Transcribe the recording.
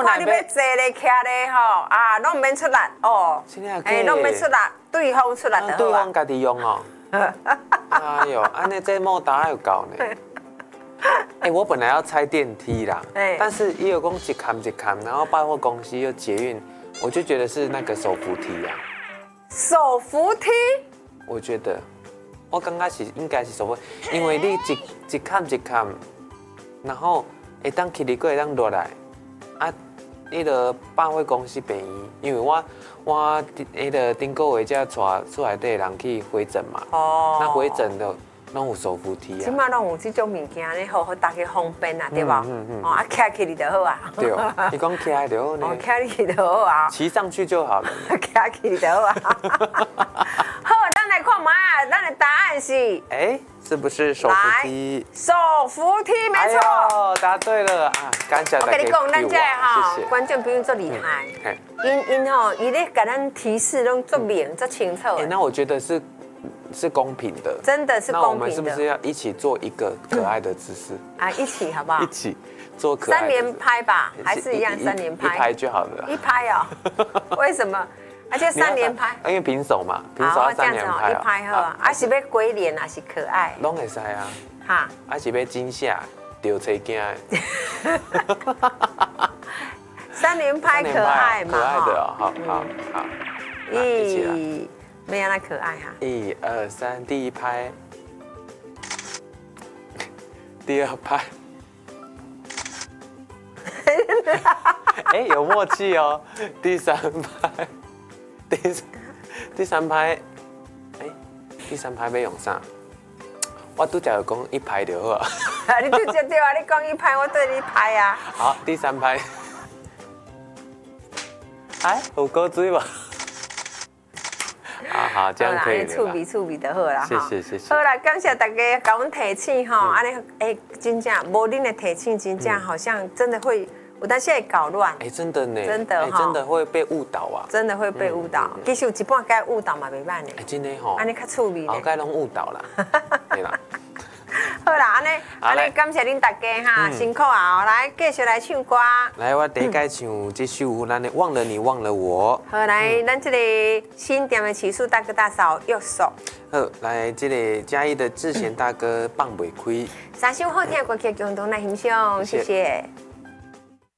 看你要坐咧、徛咧吼，啊，拢免出力哦。拢免出力，对方出力就好啊。 对方家己用哦。哎呦，安尼这莫打有够呢。我本来要拆电梯啦，但是也有讲一坎一坎，然后百货公司又捷运，我就觉得是那个手扶梯啊。 手扶梯？ 我觉得，我刚开始应该是手扶，因为你一坎一坎，然后会当起嚟，会当落来，啊，那个百货公司便宜，因为我那个顶个月才带厝内底人去回诊嘛，那回诊的。拢有手扶梯啊！ 即马拢有这种物件咧，好大家方便啊，对吧？啊，徛起你就好啊。 对，你讲徛就好呢。 徛起就好啊。 骑上去就好了。 徛起就好啊。好，咱来看嘛，咱的答案是， 是不是手扶梯？ 手扶梯没错。 答对了啊！感谢大家。 我跟你讲，咱这哈观众朋友最厉害，因咧给咱提示拢足明足清楚。 那我觉得是公平的， 真的是公平的。 那我们是不是要一起做一个可爱的姿势啊？一起好不好？ 一起做可爱的。 3连拍吧，还是一样3连拍？ 一拍就好了。 一拍哦？为什么？而且3连拍？ 因为平手嘛，平手要3连拍。 一拍好啊，是要鬼脸还是可爱？ 拢会使啊。 哈？ 是要惊吓、丢车惊的。 3连拍可爱嘛？ 可爱的哦，好。一起来。 没有那可爱哈 ！1、2、3，第一拍，第二拍，有默契哦。第三拍，第三拍，第三拍要用啥？我拄则有讲一拍就好啊。 你拄则对啊，你讲一拍，我对你拍啊。 好，第三拍，有够水吧？好，这样可以了。 触笔就好啦。 谢谢。 好啦，感谢大家给我们提醒哈，安尼真正无恁的提醒，真正好像真的会有当时会搞乱。 真的呢， 真的真的会被误导啊。 真的会被误导，其实有一半该误导嘛，袂歹呢。 真的吼， 安尼较趣味呢。 该拢误导啦，对啦。 好啦，安尼感谢恁大家哈，辛苦啊！来继续来唱歌。 来，我第一个唱这首咱的《忘了你忘了我》。 好，来，咱这个新店的起诉大哥大嫂右手。 好，来这个嘉义的志贤大哥放袂开。 3首好听的歌曲共同来欣赏，谢谢。